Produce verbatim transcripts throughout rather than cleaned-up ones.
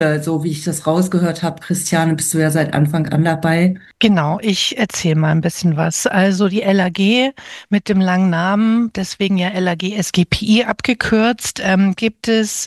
Äh, So wie ich das rausgehört habe, Christiane, bist du ja seit Anfang an dabei. Genau, ich erzähle mal ein bisschen was. Also die L A G mit dem langen Namen, deswegen ja L A G S G P I abgekürzt, ähm, gibt es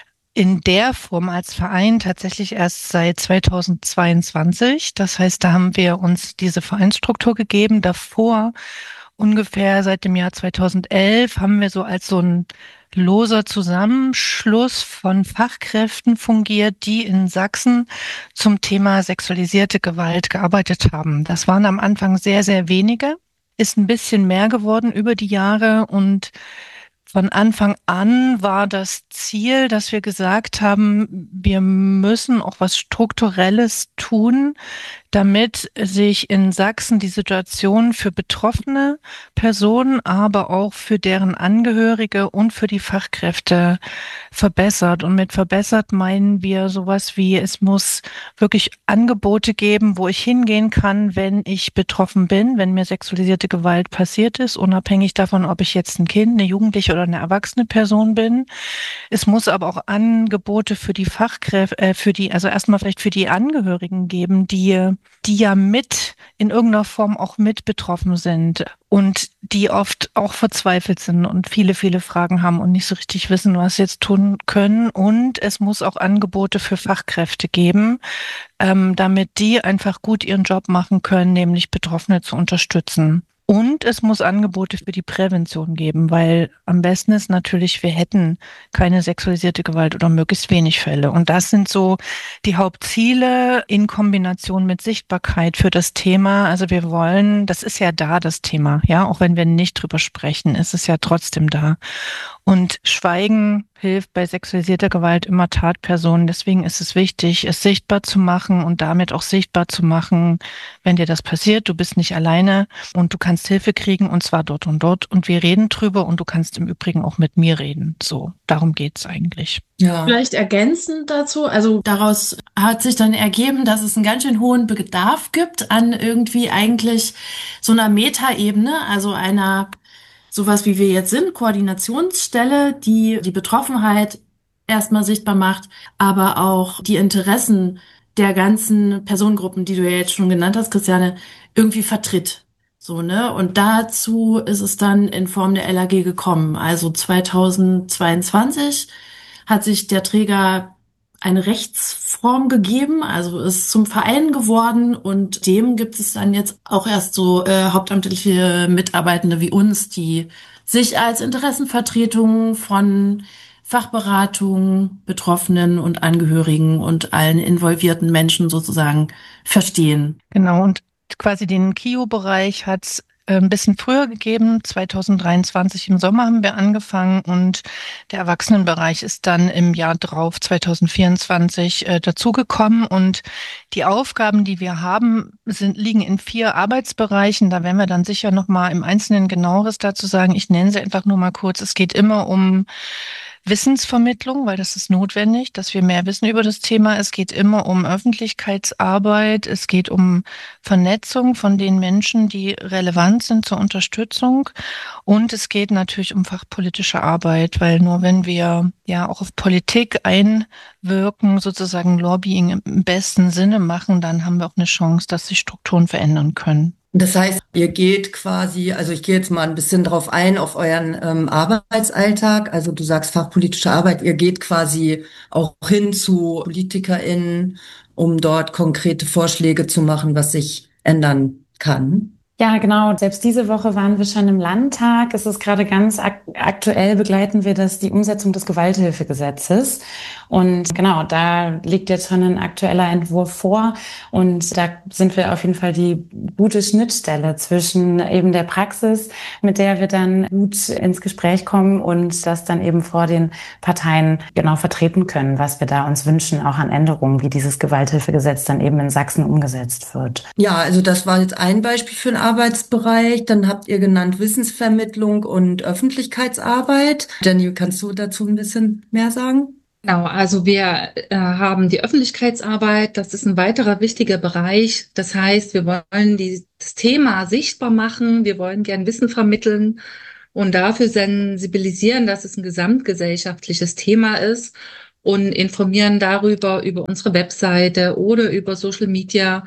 in der Form als Verein tatsächlich erst seit zweitausendzweiundzwanzig. Das heißt, da haben wir uns diese Vereinsstruktur gegeben. Davor, ungefähr seit dem Jahr zweitausendelf, haben wir so als so ein loser Zusammenschluss von Fachkräften fungiert, die in Sachsen zum Thema sexualisierte Gewalt gearbeitet haben. Das waren am Anfang sehr, sehr wenige, ist ein bisschen mehr geworden über die Jahre und von Anfang an war das Ziel, dass wir gesagt haben, wir müssen auch was Strukturelles tun, damit sich in Sachsen die Situation für betroffene Personen, aber auch für deren Angehörige und für die Fachkräfte verbessert. Und mit verbessert meinen wir sowas wie, es muss wirklich Angebote geben, wo ich hingehen kann, wenn ich betroffen bin, wenn mir sexualisierte Gewalt passiert ist, unabhängig davon, ob ich jetzt ein Kind, eine Jugendliche oder eine erwachsene Person bin. Es muss aber auch Angebote für die Fachkräfte, äh, für die, also erstmal vielleicht für die Angehörigen geben, die, die ja mit in irgendeiner Form auch mit betroffen sind und die oft auch verzweifelt sind und viele, viele Fragen haben und nicht so richtig wissen, was sie jetzt tun können. Und es muss auch Angebote für Fachkräfte geben, ähm, damit die einfach gut ihren Job machen können, nämlich Betroffene zu unterstützen. Und es muss Angebote für die Prävention geben, weil am besten ist natürlich, wir hätten keine sexualisierte Gewalt oder möglichst wenig Fälle. Und das sind so die Hauptziele in Kombination mit Sichtbarkeit für das Thema. Also wir wollen, das ist ja da, das Thema, ja, auch wenn wir nicht drüber sprechen, ist es ja trotzdem da. Und Schweigen hilft bei sexualisierter Gewalt immer Tatpersonen. Deswegen ist es wichtig, es sichtbar zu machen und damit auch sichtbar zu machen, wenn dir das passiert, du bist nicht alleine und du kannst Hilfe kriegen und zwar dort und dort und wir reden drüber und du kannst im Übrigen auch mit mir reden. So, darum geht's eigentlich. Ja, Vielleicht ergänzend dazu, also daraus hat sich dann ergeben, dass es einen ganz schön hohen Bedarf gibt an irgendwie eigentlich so einer Metaebene, also einer, sowas wie wir jetzt sind, Koordinationsstelle, die die Betroffenheit erstmal sichtbar macht, aber auch die Interessen der ganzen Personengruppen, die du ja jetzt schon genannt hast, Christiane, irgendwie vertritt. So, ne? Und dazu ist es dann in Form der L A G gekommen. Also zweitausendzweiundzwanzig hat sich der Träger eine Rechtsform gegeben, also ist zum Verein geworden und dem gibt es dann jetzt auch erst so äh, hauptamtliche Mitarbeitende wie uns, die sich als Interessenvertretung von Fachberatung, Betroffenen und Angehörigen und allen involvierten Menschen sozusagen verstehen. Genau, und quasi den K I O-Bereich hat es ein bisschen früher gegeben. zweitausenddreiundzwanzig im Sommer haben wir angefangen und der Erwachsenenbereich ist dann im Jahr drauf, zweitausendvierundzwanzig, äh, dazugekommen. Und die Aufgaben, die wir haben, sind, liegen in vier Arbeitsbereichen. Da werden wir dann sicher noch mal im Einzelnen genaueres dazu sagen. Ich nenne sie einfach nur mal kurz. Es geht immer um Wissensvermittlung, weil das ist notwendig, dass wir mehr wissen über das Thema. Es geht immer um Öffentlichkeitsarbeit. Es geht um Vernetzung von den Menschen, die relevant sind zur Unterstützung. Und es geht natürlich um fachpolitische Arbeit, weil nur wenn wir ja auch auf Politik einwirken, sozusagen Lobbying im besten Sinne machen, dann haben wir auch eine Chance, dass sich Strukturen verändern können. das heißt, ihr geht quasi, also ich gehe jetzt mal ein bisschen drauf ein, auf euren ähm, Arbeitsalltag. Also du sagst fachpolitische Arbeit, ihr geht quasi auch hin zu PolitikerInnen, um dort konkrete Vorschläge zu machen, was sich ändern kann. Ja, genau. Selbst diese Woche waren wir schon im Landtag. Es ist gerade ganz ak aktuell begleiten wir das, die Umsetzung des Gewalthilfegesetzes. Und genau, da liegt jetzt schon ein aktueller Entwurf vor. Und da sind wir auf jeden Fall die gute Schnittstelle zwischen eben der Praxis, mit der wir dann gut ins Gespräch kommen und das dann eben vor den Parteien genau vertreten können, was wir da uns wünschen, auch an Änderungen, wie dieses Gewalthilfegesetz dann eben in Sachsen umgesetzt wird. Ja, also das war jetzt ein Beispiel für einen Arbeitsbereich. Dann habt ihr genannt Wissensvermittlung und Öffentlichkeitsarbeit. Jenny, kannst du dazu ein bisschen mehr sagen? Genau, also wir äh, haben die Öffentlichkeitsarbeit, das ist ein weiterer wichtiger Bereich. Das heißt, wir wollen die, das Thema sichtbar machen, wir wollen gern Wissen vermitteln und dafür sensibilisieren, dass es ein gesamtgesellschaftliches Thema ist und informieren darüber über unsere Webseite oder über Social Media,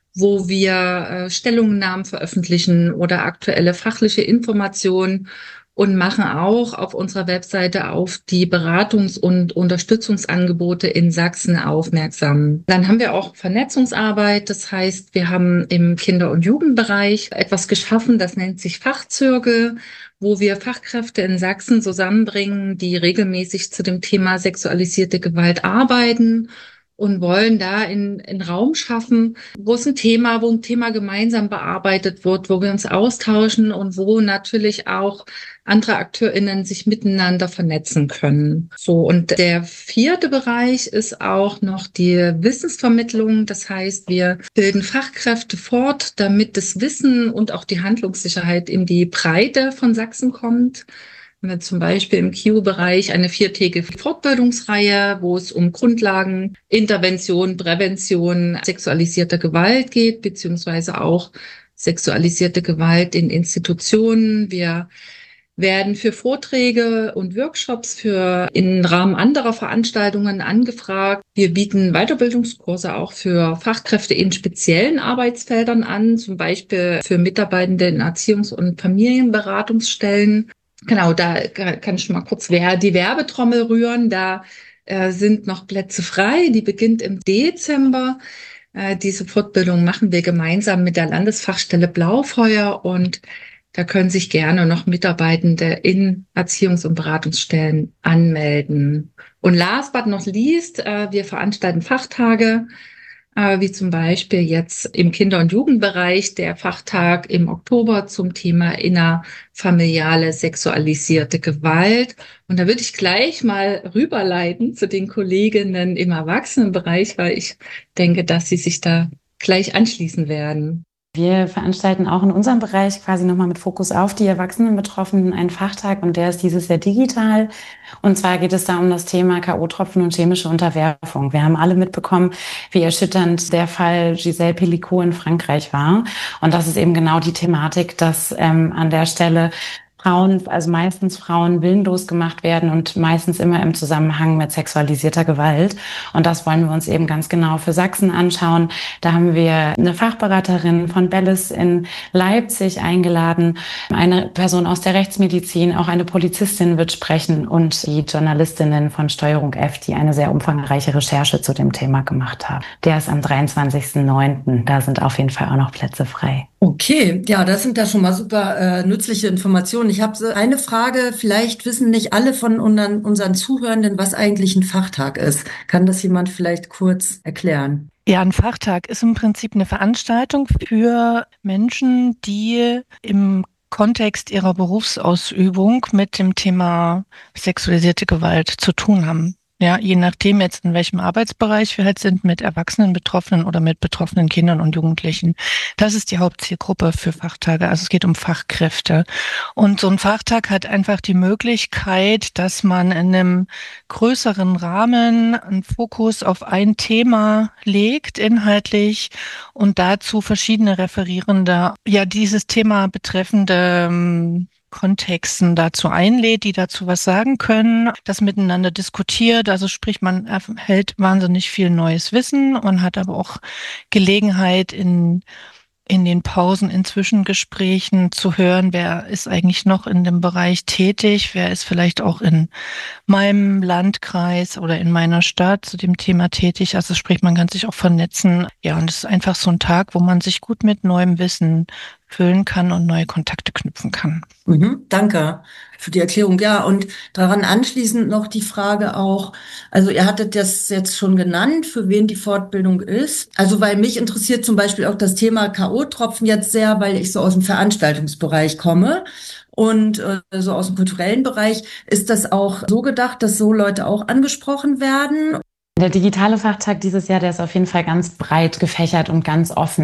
wo wir äh, Stellungnahmen veröffentlichen oder aktuelle fachliche Informationen und machen auch auf unserer Webseite auf die Beratungs- und Unterstützungsangebote in Sachsen aufmerksam. Dann haben wir auch Vernetzungsarbeit. Das heißt, wir haben im Kinder- und Jugendbereich etwas geschaffen, das nennt sich Fachzirkel, wo wir Fachkräfte in Sachsen zusammenbringen, die regelmäßig zu dem Thema sexualisierte Gewalt arbeiten und wollen da in, in Raum schaffen, wo es ein Thema, wo ein Thema gemeinsam bearbeitet wird, wo wir uns austauschen und wo natürlich auch andere AkteurInnen sich miteinander vernetzen können. So, und der vierte Bereich ist auch noch die Wissensvermittlung. Das heißt, wir bilden Fachkräfte fort, damit das Wissen und auch die Handlungssicherheit in die Breite von Sachsen kommt. Wir haben zum Beispiel im K I U-Bereich eine viertägige Fortbildungsreihe, wo es um Grundlagen, Intervention, Prävention sexualisierter Gewalt geht, beziehungsweise auch sexualisierte Gewalt in Institutionen. Wir werden für Vorträge und Workshops für im Rahmen anderer Veranstaltungen angefragt. Wir bieten Weiterbildungskurse auch für Fachkräfte in speziellen Arbeitsfeldern an, zum Beispiel für Mitarbeitende in Erziehungs- und Familienberatungsstellen. Genau, da kann ich schon mal kurz die Werbetrommel rühren. Da äh, sind noch Plätze frei. Die beginnt im Dezember. Äh, diese Fortbildung machen wir gemeinsam mit der Landesfachstelle Blaufeuer und da können sich gerne noch Mitarbeitende in Erziehungs- und Beratungsstellen anmelden. Und last but not least, äh, wir veranstalten Fachtage, äh, wie zum Beispiel jetzt im Kinder- und Jugendbereich der Fachtag im Oktober zum Thema innerfamiliale sexualisierte Gewalt. Und da würde ich gleich mal rüberleiten zu den Kolleginnen im Erwachsenenbereich, weil ich denke, dass sie sich da gleich anschließen werden. Wir veranstalten auch in unserem Bereich quasi nochmal mit Fokus auf die Erwachsenenbetroffenen einen Fachtag und der ist dieses Jahr digital. Und zwar geht es da um das Thema K O-Tropfen und chemische Unterwerfung. Wir haben alle mitbekommen, wie erschütternd der Fall Gisèle Pelicot in Frankreich war. Und das ist eben genau die Thematik, dass ähm, an der Stelle Frauen, also meistens Frauen willenlos gemacht werden und meistens immer im Zusammenhang mit sexualisierter Gewalt. Und das wollen wir uns eben ganz genau für Sachsen anschauen. Da haben wir eine Fachberaterin von Bellis in Leipzig eingeladen, eine Person aus der Rechtsmedizin, auch eine Polizistin wird sprechen und die Journalistinnen von Steuerung F, die eine sehr umfangreiche Recherche zu dem Thema gemacht haben. Der ist am dreiundzwanzigsten neunten Da sind auf jeden Fall auch noch Plätze frei. Okay, ja, das sind ja schon mal super äh, nützliche Informationen. Ich habe so eine Frage, vielleicht wissen nicht alle von unseren, unseren Zuhörenden, was eigentlich ein Fachtag ist. Kann das jemand vielleicht kurz erklären? Ja, ein Fachtag ist im Prinzip eine Veranstaltung für Menschen, die im Kontext ihrer Berufsausübung mit dem Thema sexualisierte Gewalt zu tun haben. Ja, je nachdem jetzt, in welchem Arbeitsbereich wir halt sind, mit Erwachsenen, Betroffenen oder mit betroffenen Kindern und Jugendlichen. Das ist die Hauptzielgruppe für Fachtage. Also es geht um Fachkräfte. Und so ein Fachtag hat einfach die Möglichkeit, dass man in einem größeren Rahmen einen Fokus auf ein Thema legt, inhaltlich, und dazu verschiedene Referierende, ja, dieses Thema betreffende Kontexten dazu einlädt, die dazu was sagen können, das miteinander diskutiert. Also sprich, man erhält wahnsinnig viel neues Wissen und hat aber auch Gelegenheit, in in den Pausen, in Zwischengesprächen zu hören, wer ist eigentlich noch in dem Bereich tätig, wer ist vielleicht auch in meinem Landkreis oder in meiner Stadt zu dem Thema tätig. Also sprich, man kann sich auch vernetzen. Ja, und es ist einfach so ein Tag, wo man sich gut mit neuem Wissen füllen kann und neue Kontakte knüpfen kann. Mhm, danke für die Erklärung. Ja, und daran anschließend noch die Frage auch, also ihr hattet das jetzt schon genannt, für wen die Fortbildung ist. Also weil mich interessiert zum Beispiel auch das Thema K O-Tropfen jetzt sehr, weil ich so aus dem Veranstaltungsbereich komme. Und äh, so aus dem kulturellen Bereich, ist das auch so gedacht, dass so Leute auch angesprochen werden? Der digitale Fachtag dieses Jahr, der ist auf jeden Fall ganz breit gefächert und ganz offen.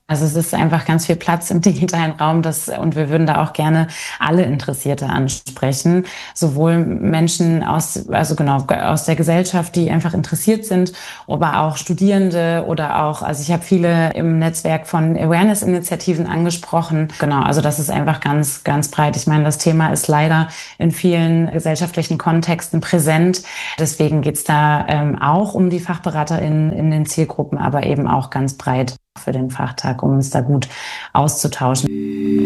Also es ist einfach ganz viel Platz im digitalen Raum, das, und wir würden da auch gerne alle Interessierte ansprechen, sowohl Menschen aus, also genau, aus der Gesellschaft, die einfach interessiert sind, aber auch Studierende oder auch, also ich habe viele im Netzwerk von Awareness-Initiativen angesprochen. Genau, also das ist einfach ganz, ganz breit. Ich meine, das Thema ist leider in vielen gesellschaftlichen Kontexten präsent. Deswegen geht's da ähm, auch um die FachberaterInnen in den Zielgruppen, aber eben auch ganz breit für den Fachtag, um uns da gut auszutauschen.